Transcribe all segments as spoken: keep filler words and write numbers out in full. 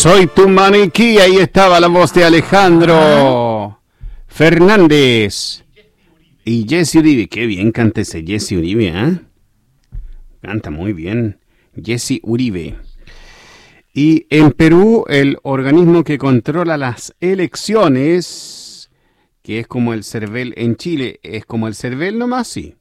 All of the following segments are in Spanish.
Soy tu maniquí, ahí estaba la voz de Alejandro Fernández y Jesse Uribe. Qué bien canta ese Jesse Uribe, ¿eh? Canta muy bien Jesse Uribe. Y en Perú, el organismo que controla las elecciones, que es como el CERVEL en Chile, es como el CERVEL nomás, sí.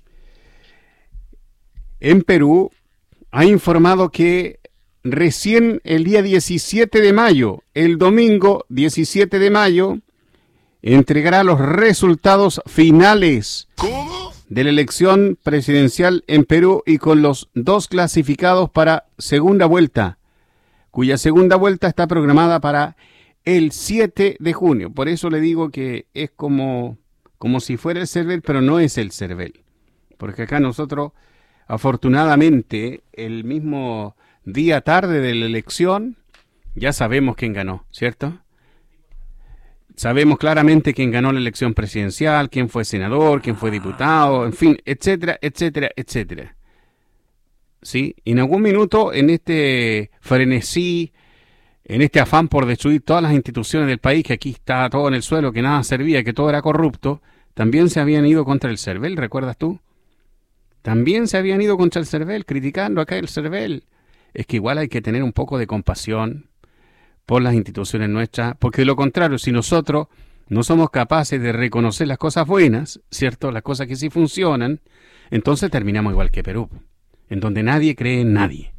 En Perú ha informado que recién el día diecisiete de mayo, el domingo diecisiete de mayo, entregará los resultados finales ¿Cómo? de la elección presidencial en Perú y con los dos clasificados para segunda vuelta, cuya segunda vuelta está programada para el siete de junio. Por eso le digo que es como, como si fuera el CERVEL, pero no es el CERVEL. Porque acá nosotros, afortunadamente, el mismo día tarde de la elección, ya sabemos quién ganó, ¿cierto? Sabemos claramente quién ganó la elección presidencial, quién fue senador, quién fue diputado, en fin, etcétera, etcétera, etcétera. ¿Sí? En algún minuto, en este frenesí, en este afán por destruir todas las instituciones del país, que aquí está todo en el suelo, que nada servía, que todo era corrupto, también se habían ido contra el CERVEL, ¿recuerdas tú? También se habían ido contra el CERVEL, criticando acá el CERVEL. Es que igual hay que tener un poco de compasión por las instituciones nuestras, porque de lo contrario, si nosotros no somos capaces de reconocer las cosas buenas, ¿cierto? Las cosas que sí funcionan, entonces terminamos igual que Perú, en donde nadie cree en nadie.